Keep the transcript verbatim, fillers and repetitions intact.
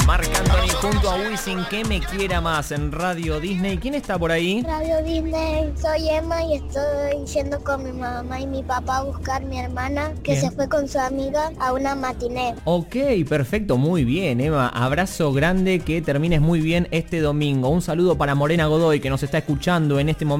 Marc Anthony junto a Wisin, que me quiera más en Radio Disney. ¿Quién está por ahí? Radio Disney, soy Emma y estoy yendo con mi mamá y mi papá a buscar a mi hermana que Bien. se fue con su amiga a una matiné. Ok, perfecto, muy bien, Emma. Abrazo grande, que termines muy bien este domingo. Un saludo para Morena Godoy, que nos está escuchando en este momento.